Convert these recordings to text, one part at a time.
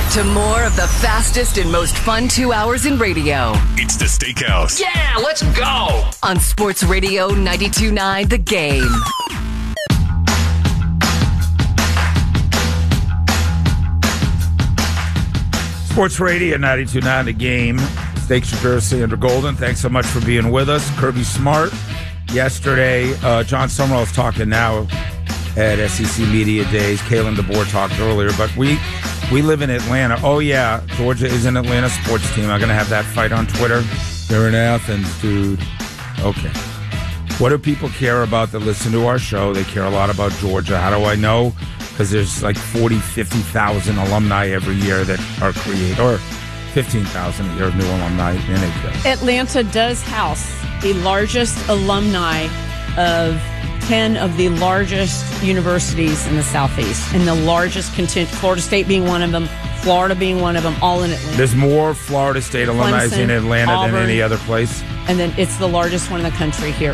Back to more of the fastest and most fun 2 hours in radio. It's the Steakhouse. Yeah, let's go. On Sports Radio 92.9 The Game. Sports Radio 92.9 The Game. Steak Shapiro, Sandra Golden. Thanks so much for being with us. Kirby Smart. Yesterday, John Summerall is talking now at SEC Media Days. Kalen DeBoer talked earlier, but we live in Atlanta. Oh, yeah, Georgia is an Atlanta sports team. I'm going to have that fight on Twitter. They're in Athens, dude. Okay. What do people care about that listen to our show? They care a lot about Georgia. How do I know? Because there's like 40, 50,000 alumni every year that are created, or 15,000 a year of new alumni in it. Atlanta does house the largest alumni of 10 of the largest universities in the Southeast, and the largest contingent, Florida State being one of them, Florida being one of them, all in Atlanta. There's more Florida State alumni in Atlanta Auburn, than any other place. And then it's the largest one in the country here.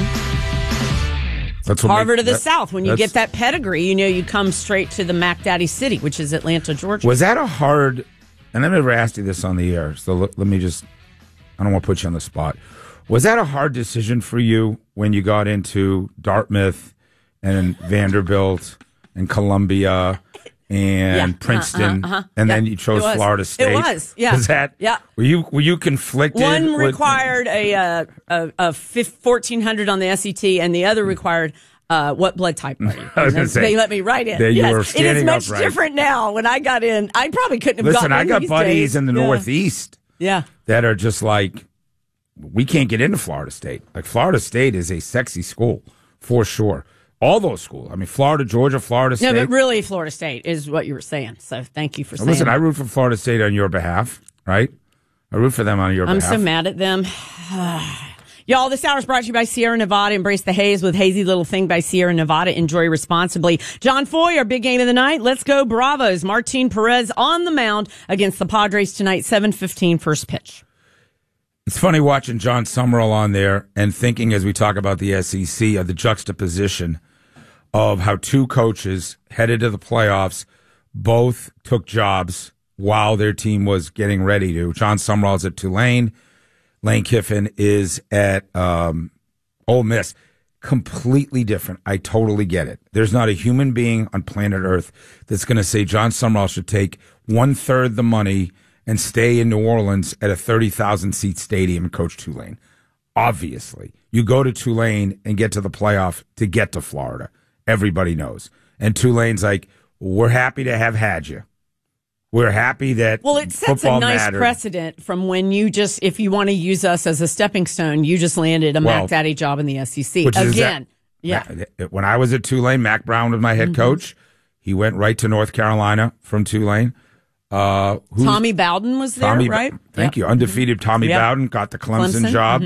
That's what Harvard of the South. When you get that pedigree, you know you come straight to the Mac Daddy City, which is Atlanta, Georgia. Was that a hard, and I've never asked you this on the air, so let me just, I don't want to put you on the spot. Was that a hard decision for you when you got into Dartmouth and Vanderbilt and Columbia and Princeton, and then you chose Florida State? It was, yeah. Was that? Yeah. Were you conflicted? One required a 1,400 on the SET, and the other required what blood type are you? I was going to say, they let me write in. You were it is much upright. different now. When I got in, I probably couldn't have gotten in. Listen, I got buddies days. in the Northeast that are just like, we can't get into Florida State. Like, Florida State is a sexy school, for sure. All those schools. I mean, Florida, Georgia, Florida State. No, but really, Florida State is what you were saying. So thank you for saying Listen, that. I root for Florida State on your behalf, right? I root for them on your behalf. I'm so mad at them. Y'all, this hour is brought to you by Sierra Nevada. Embrace the haze with Hazy Little Thing by Sierra Nevada. Enjoy responsibly. John Foy, our big game of the night. Let's go Bravos. Martin Perez on the mound against the Padres tonight, 7:15 first pitch. It's funny watching John Summerall on there and thinking, as we talk about the SEC, of the juxtaposition of how two coaches headed to the playoffs both took jobs while their team was getting ready to. John Summerall's at Tulane. Lane Kiffin is at Ole Miss. Completely different. I totally get it. There's not a human being on planet Earth that's going to say John Summerall should take 1/3 the money and stay in New Orleans at a 30,000-seat stadium and coach Tulane. Obviously. You go to Tulane and get to the playoff to get to Florida. Everybody knows. And Tulane's like, we're happy to have had you. We're happy that Well, it sets a nice precedent from when you just, if you want to use us as a stepping stone, you just landed a Mac Daddy job in the SEC. Again. When I was at Tulane, Mac Brown was my head coach. He went right to North Carolina from Tulane. Tommy Bowden was there, right? Thank you. Undefeated Tommy Bowden got the Clemson job.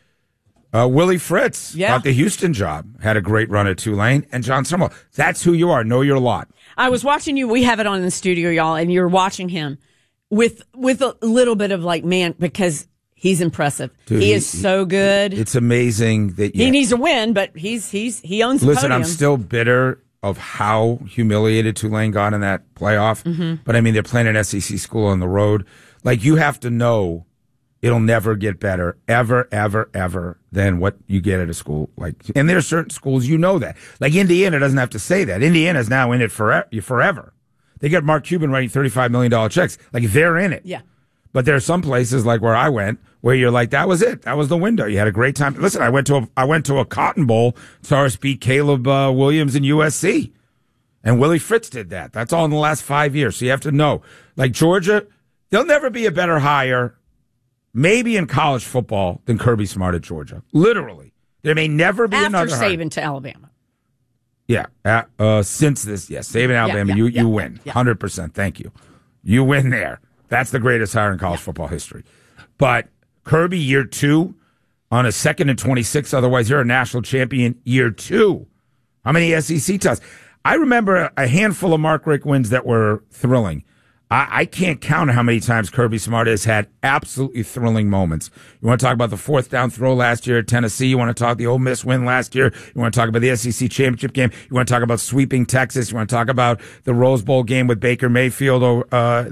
Willie Fritz got the Houston job. Had a great run at Tulane. And John Summerall. That's who you are. Know your lot. I was watching you. We have it on in the studio, y'all, and you're watching him with a little bit of like, man, because he's impressive. Dude, he is so good. It's amazing that he needs to win, but he owns the Listen, podium. I'm still bitter of how humiliated Tulane got in that playoff. But I mean, they're playing an SEC school on the road. Like, you have to know it'll never get better, ever, ever, ever, than what you get at a school. Like, and there are certain schools, you know that. Like, Indiana doesn't have to say that. Indiana's now in it forever. They get Mark Cuban writing $35 million checks. Like, they're in it. Yeah. But there are some places, like where I went, where you're like, that was it. That was the window. You had a great time. Listen, I went to a Cotton Bowl. Taurus beat Caleb Williams in USC. And Willie Fritz did that. That's all in the last 5 years. So you have to know. Like, Georgia, there'll never be a better hire, maybe in college football, than Kirby Smart at Georgia. Literally. There may never be another After hire. Saban to Alabama. Yeah. Since this, yes. Saban, Alabama, you win. 100%. Thank you. You win there. That's the greatest hire in college football history. But Kirby, year 2, on a 2nd and 26, otherwise you're a national champion year 2. How many SEC titles? I remember a handful of Mark Richt wins that were thrilling. I can't count how many times Kirby Smart has had absolutely thrilling moments. You want to talk about the 4th down throw last year at Tennessee. You want to talk the Ole Miss win last year. You want to talk about the SEC championship game. You want to talk about sweeping Texas. You want to talk about the Rose Bowl game with Baker Mayfield